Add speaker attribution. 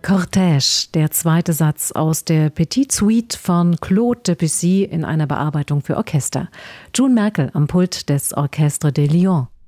Speaker 1: Cortège, der zweite Satz aus der Petite Suite von Claude Debussy in einer Bearbeitung für Orchester. June Merkel am Pult des Orchestre de Lyon.